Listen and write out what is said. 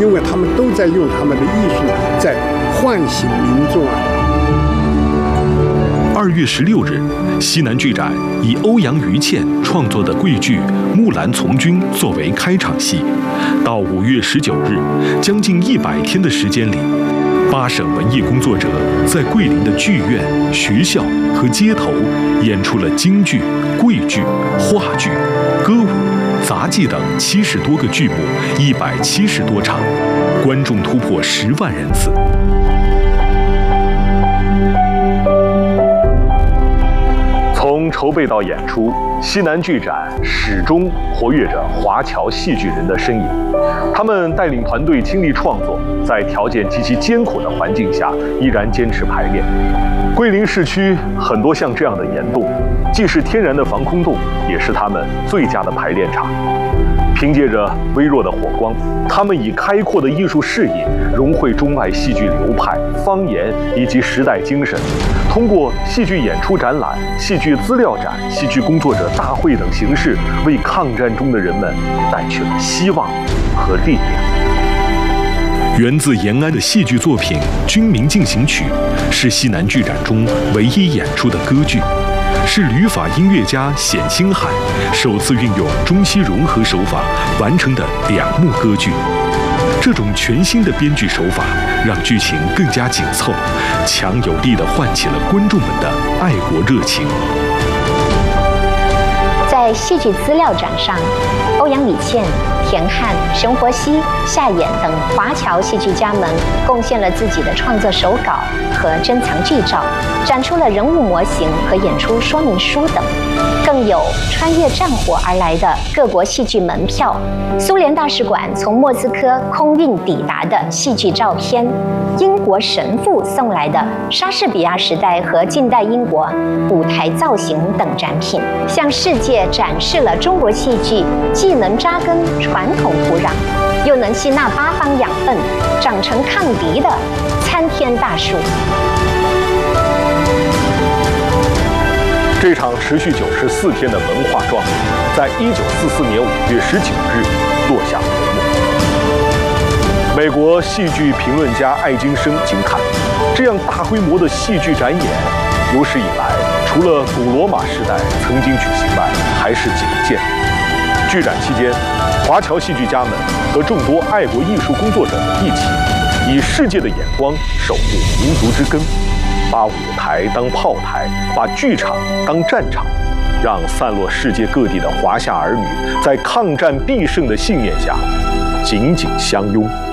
因为他们都在用他们的艺术在唤醒民众啊。 2月16日，西南剧展以欧阳予倩创作的桂剧《木兰从军》作为开场戏。到5月19日，将近100天的时间里，8省文艺工作者在桂林的剧院、学校和街头演出了京剧、桂剧、话剧、歌舞、杂技等70多个剧目，170多场，观众突破10万人次。从筹备到演出，西南剧展始终活跃着华侨戏剧人的身影。他们带领团队倾力创作，在条件极其艰苦的环境下，依然坚持排练。桂林市区很多像这样的岩洞，既是天然的防空洞，也是他们最佳的排练场。凭借着微弱的火光，他们以开阔的艺术视野，融汇中外戏剧流派、方言以及时代精神，通过戏剧演出展览、戏剧资料展、戏剧工作者大会等形式，为抗战中的人们带去了希望和力量。源自延安的戏剧作品《军民进行曲》是西南剧展中唯一演出的歌剧，是旅法音乐家冼星海首次运用中西融合手法完成的2幕歌剧。这种全新的编剧手法让剧情更加紧凑，强有力地唤起了观众们的爱国热情。 在戏剧资料展上，欧阳予倩、田汉、熊活熙、夏衍等华侨戏剧家们贡献了自己的创作手稿和珍藏剧照，展出了人物模型和演出说明书等，更有穿越战火而来的各国戏剧门票、苏联大使馆从莫斯科空运抵达的戏剧照片、英国神父送来的莎士比亚时代和近代英国舞台造型等展品，向世界展示了中国戏剧既能扎根传统土壤，又能吸纳八方养分，长成抗敌的参天大树。 这场持续94天的文化壮举，在1944年5月19日落下帷幕。美国戏剧评论家艾金生惊叹：这样大规模的戏剧展演，有史以来除了古罗马时代曾经举行外，还是仅见。剧展期间，华侨戏剧家们和众多爱国艺术工作者们一起，以世界的眼光守护民族之根，把舞台当炮台，把剧场当战场，让散落世界各地的华夏儿女在抗战必胜的信念下紧紧相拥。